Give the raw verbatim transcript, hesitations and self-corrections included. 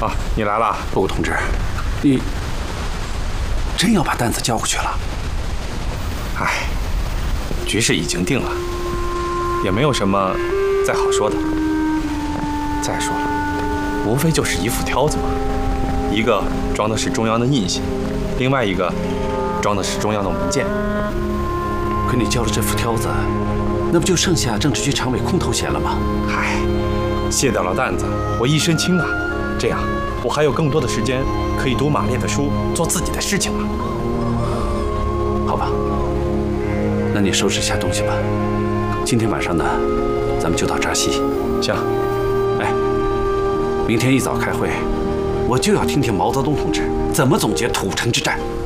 啊，你来了， 不过同志，你真要把担子交过去了？ 唉，局势已经定了，也没有什么再好说的。再说了，无非就是一副挑子嘛，一个装的是中央的印信，另外一个装的是中央的文件。 可你交了这副挑子，那不就剩下政治局常委空头衔了吗？ 唉，卸掉了担子，我一身轻啊。这样，我还有更多的时间可以读马列的书，做自己的事情了。 好吧，那你收拾一下东西吧。今天晚上呢，咱们就到扎西。 行。 哎，明天一早开会，我就要听听毛泽东同志怎么总结土城之战。